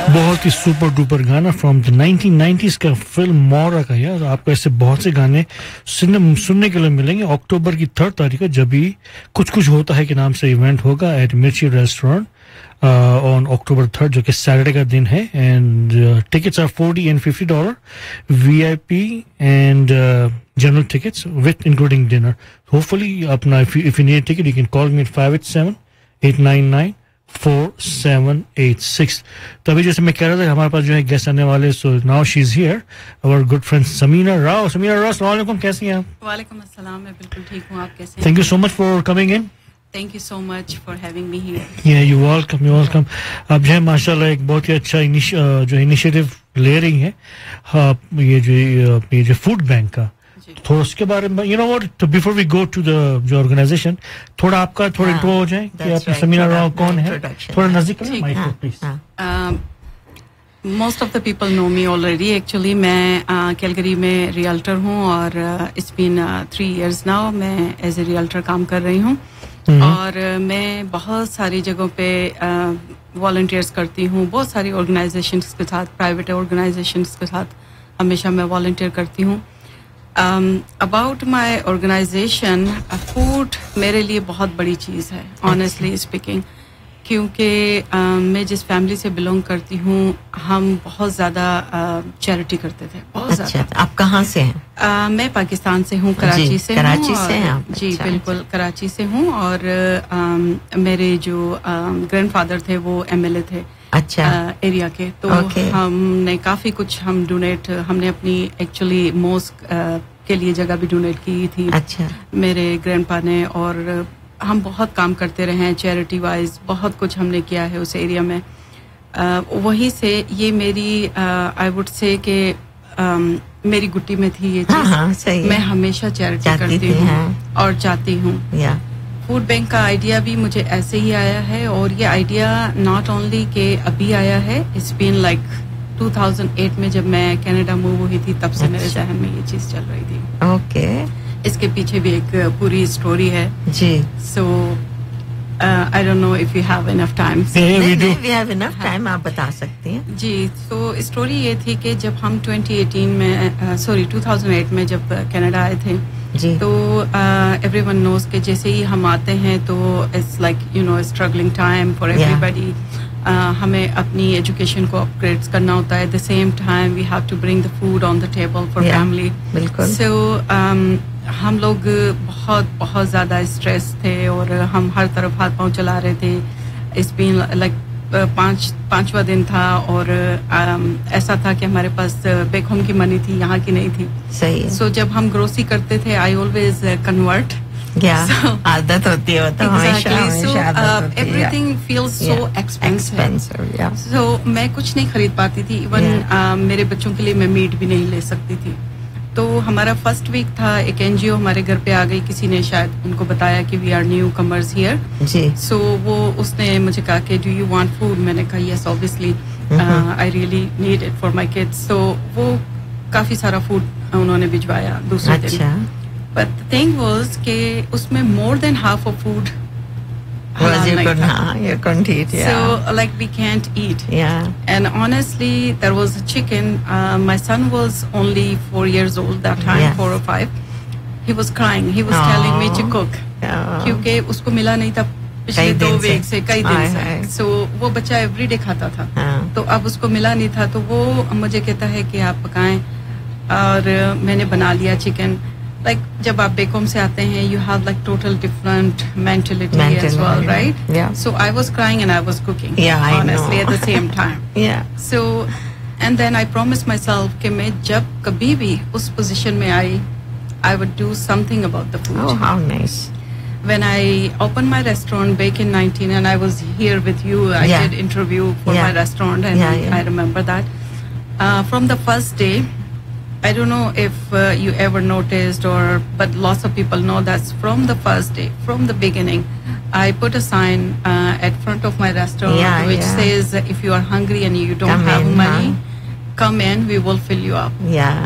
बहुत ही super duper गाना from the 1990s का फिल्म मौरा का यार आपको ऐसे बहुत से गाने सुनने के लिए मिलेंगे अक्टूबर की 3 तारीख को जब भी कुछ कुछ होता है के नाम से इवेंट होगा एट मिर्ची रेस्टोरेंट ऑन अक्टूबर 3 जो कि सैटरडे का दिन है and tickets are $40 and $50 VIP and general tickets with including dinner hopefully apna if you need a ticket you can call me at 587-899-4786 तभी जैसे मैं कह रहा था हमारे पास जो है गेस्ट आने वाले so now she is here our good friend Samina Rao अस्सलाम वालेकुम कैसी हैं आप वालेकुम अस्सलाम मैं बिल्कुल ठीक हूं आप कैसे हैं thank you so much for coming in Thank you so much for having me here. Yeah, you're welcome. आप जो है माशाल्लाह एक बहुत ही अच्छा जो इनिशिएटिव ले रही हैं ये जो फूड बैंक का थोड़ा उसके बारे में यू नो व्हाट तो before we go to the जो ऑर्गेनाइजेशन थोड़ा आपका थोड़ा इंट्रो हो जाए कि आप समीना राव कौन है थोड़ा नजदीक करें माइक को please Most of the people know me already. Actually, मैं कैलगरी में रियल्टर हूँ और it's been 3 years now. मैं एज ए रियल्टर काम कर रही हूँ और मैं बहुत सारी जगहों पे वॉलंटियर्स करती हूँ बहुत सारी ऑर्गेनाइजेशंस के साथ प्राइवेट ऑर्गेनाइजेशंस के साथ हमेशा मैं वॉलंटियर करती हूँ अबाउट माई ऑर्गेनाइजेशन फूड मेरे लिए बहुत बड़ी चीज़ है ऑनेस्टली स्पीकिंग क्योंकि मैं जिस फैमिली से बिलोंग करती हूँ हम बहुत ज़्यादा चैरिटी करते थे बहुत ज़्यादा आप कहाँ से हैं मैं पाकिस्तान से हूँ कराची से हैं आप जी बिल्कुल कराची से हूँ और मेरे जो ग्रैंडफादर थे वो MLA थे अच्छा एरिया के तो हमने काफ़ी कुछ हमने अपनी एक्चुअली मॉस्क के लिए जगह भी डोनेट की थी अच्छा मेरे ग्रैंडपा ने और हम बहुत काम करते रहे हैं चैरिटी वाइज बहुत कुछ हमने किया है उस एरिया में वहीं से ये मेरी आई वुड से कि मेरी गुट्टी में थी ये चीज़ मैं हमेशा चैरिटी करती हूँ और चाहती हूँ फूड बैंक का आइडिया भी मुझे ऐसे ही आया है और ये आइडिया नॉट ओनली के अभी आया है इट्स बीन लाइक 2008 में जब मैं कनाडा मूव हुई थी तब से मेरे जहन में ये चीज़ चल रही थी ओके इसके पीछे भी एक पूरी स्टोरी है जी सो I don't know if you have enough time we have enough time आप बता सकती हैं जी तो स्टोरी ये थी कि जब हम 2008 में जब कनाडा आए थे जी तो एवरीवन नोज कि जैसे ही हम आते हैं तो it's like you know struggling time for everybody हमें अपनी एजुकेशन को अपग्रेड करना होता है at the same time we have to bring the food on the table for family बिल्कुल सो हम लोग बहुत ज़्यादा स्ट्रेस थे और हम हर तरफ हाथ पांव चला रहे थे इट्स बीन लाइक पांचवा दिन था और ऐसा था कि हमारे पास बैक होम की मनी थी यहाँ की नहीं थी सही है सो जब हम ग्रोसरी करते थे आई ऑलवेज कन्वर्ट आदत होती है तो हमेशा everything feels so expensive so मैं कुछ नहीं खरीद पाती थी इवन मेरे बच्चों के लिए मैं मीट भी नहीं ले सकती थी तो हमारा फर्स्ट वीक था एक NGO हमारे घर पे आ गई किसी ने शायद उनको बताया कि we are new commerce here जी सो वो उसने मुझे कहा कि डू यू वांट फूड मैंने कहा yes obviously I really need it for my kids so वो काफी सारा फूड उन्होंने भिजवाया दूसरे दिन बट द थिंग वाज कि उसमें more than half of food you couldn't eat so like we can't eat and honestly there was a chicken my son was only 4 years old that time 4 or 5 he was crying he was telling me to cook क्योंकि उसको मिला नहीं था पिछले 2 week से कई दिन से so वो बच्चा एवरीडे खाता था तो अब उसको मिला नहीं था तो वो मुझे कहता है कि आप पकाएं और मैंने बना लिया चिकन like जब आप बैक होम से आते हैं you have like total different mentality as well right so I was crying and I was cooking honestly at the same time so and then I promised myself कि मैं जब कभी भी उस position में आई I would do something about the food oh how nice when I opened my restaurant back in 19 and I was here with you I did interview for my restaurant and I remember that from the first day I don't know if you ever noticed but lots of people know that from the first day, from the beginning, I put a sign at front of my restaurant which says if you are hungry and you don't have money, come in, we will fill you up.